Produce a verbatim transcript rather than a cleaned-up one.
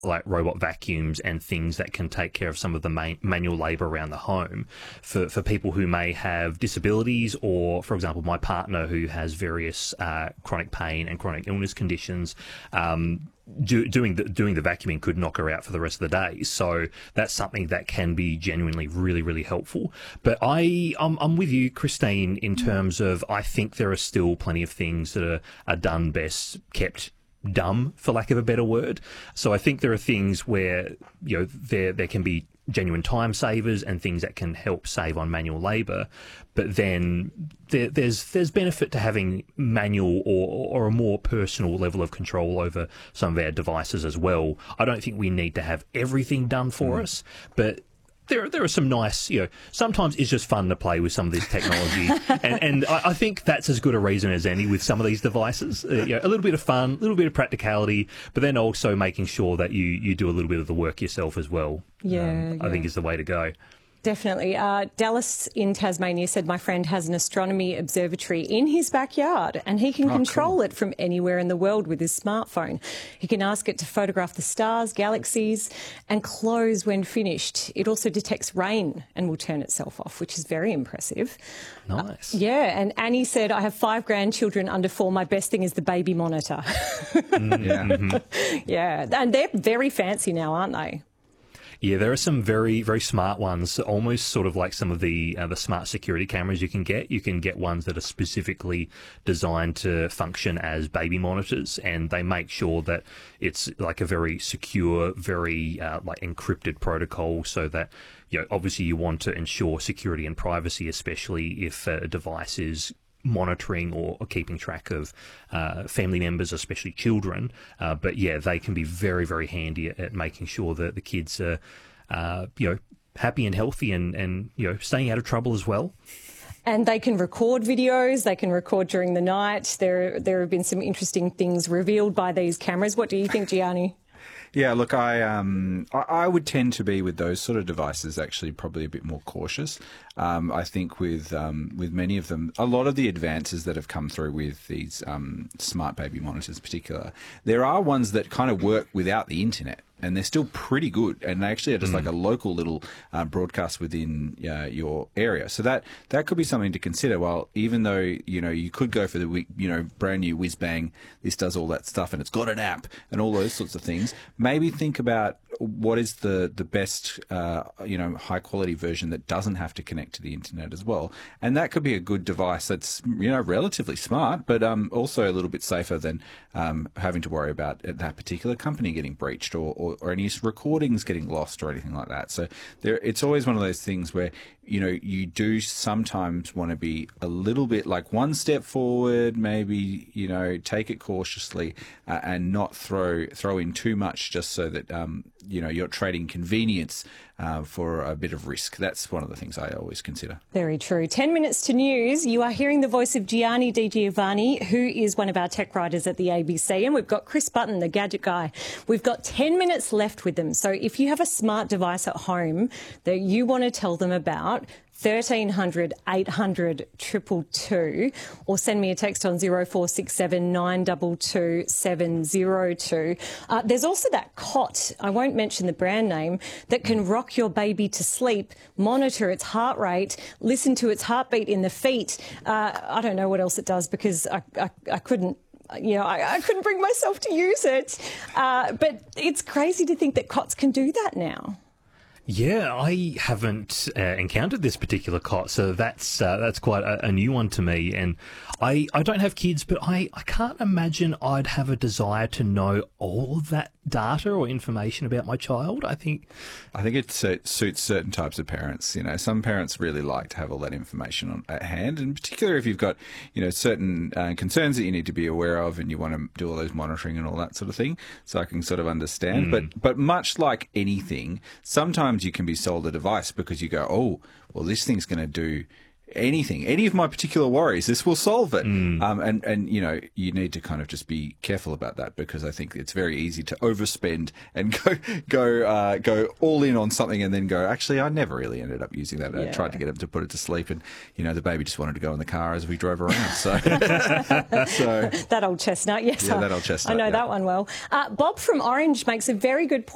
like robot vacuums and things that can take care of some of the main, manual labour around the home for, for people who may have disabilities, or, for example, my partner who has various uh, chronic pain and chronic illness conditions. Um, do, doing the doing the vacuuming could knock her out for the rest of the day. So that's something that can be genuinely really, really helpful. But I, I'm, I'm with you, Christine, in terms of I think there are still plenty of things that are, are done best kept dumb, for lack of a better word. So I think there are things where, you know, there there can be genuine time savers and things that can help save on manual labour, but then there, there's there's benefit to having manual or or a more personal level of control over some of our devices as well. I don't think we need to have everything done for mm. us, but There, there are some nice, you know, sometimes it's just fun to play with some of this technology. and and I, I think that's as good a reason as any with some of these devices. Uh, you know, a little bit of fun, a little bit of practicality, but then also making sure that you, you do a little bit of the work yourself as well. Yeah, um, yeah. I think is the way to go. Definitely. Uh, Dallas in Tasmania said my friend has an astronomy observatory in his backyard and he can oh, control cool. it from anywhere in the world with his smartphone. He can ask it to photograph the stars, galaxies and close when finished. It also detects rain and will turn itself off, which is very impressive. Nice. Uh, yeah, and Annie said, I have five grandchildren under four. My best thing is the baby monitor. mm, yeah. Mm-hmm. Yeah, and they're very fancy now, aren't they? Yeah, there are some very, very smart ones, almost sort of like some of the uh, the smart security cameras you can get. You can get ones that are specifically designed to function as baby monitors, and they make sure that it's like a very secure, very uh, like encrypted protocol, so that, you know, obviously you want to ensure security and privacy, especially if a device is monitoring or, or keeping track of uh, family members, especially children. Uh, but yeah, they can be very, very handy at, at making sure that the kids are, uh, you know, happy and healthy and, and, you know, staying out of trouble as well. And they can record videos, they can record during the night. There, there have been some interesting things revealed by these cameras. What do you think, Gianni? Yeah, look, I um I, I would tend to be with those sort of devices actually probably a bit more cautious. Um, I think with um, with many of them, a lot of the advances that have come through with these um, smart baby monitors in particular, there are ones that kind of work without the internet. And they're still pretty good, and they actually are just mm. like a local little uh, broadcast within uh, your area. So that that could be something to consider. Well, even though, you know, you could go for the, you know, brand new whiz bang, this does all that stuff, and it's got an app and all those sorts of things. Maybe think about what is the the best, uh, you know, high quality version that doesn't have to connect to the internet as well. And that could be a good device that's, you know, relatively smart, but um, also a little bit safer than um, having to worry about that particular company getting breached or, or or any recordings getting lost or anything like that. So there, it's always one of those things where, you know, you do sometimes want to be a little bit like one step forward, maybe, you know, take it cautiously uh, and not throw throw in too much just so that, um, you know, you're trading convenience uh, for a bit of risk. That's one of the things I always consider. Very true. Ten minutes to news. You are hearing the voice of Gianni Di Giovanni, who is one of our tech writers at the A B C, and we've got Chris Button, the gadget guy. We've got ten minutes left with them. So if you have a smart device at home that you want to tell them about, thirteen hundred, eight hundred, two two two, or send me a text on zero four six seven, nine two two, seven zero two. Uh, there's also that cot, I won't mention the brand name, that can rock your baby to sleep, monitor its heart rate, listen to its heartbeat in the feet. Uh, I don't know what else it does because I, I, I couldn't You know, I, I couldn't bring myself to use it. Uh, but it's crazy to think that cots can do that now. Yeah, I haven't uh, encountered this particular cot, so that's uh, that's quite a, a new one to me. And I, I don't have kids, but I, I can't imagine I'd have a desire to know all of that data or information about my child. I think I think it suits certain types of parents. You know, some parents really like to have all that information on, at hand, and particularly if you've got, you know, certain uh, concerns that you need to be aware of, and you want to do all those monitoring and all that sort of thing. So I can sort of understand. Mm. But but much like anything, sometimes you can be sold a device because you go, oh, well, this thing's going to do anything, any of my particular worries, this will solve it. Mm. Um, and, and, you know, you need to kind of just be careful about that, because I think it's very easy to overspend and go go uh, go all in on something and then go, actually, I never really ended up using that. Yeah. I tried to get him to put it to sleep, and, you know, the baby just wanted to go in the car as we drove around. So, so that old chestnut, yes. Yeah, that old chestnut. I know yeah. that one well. Uh, Bob from Orange makes a very good point.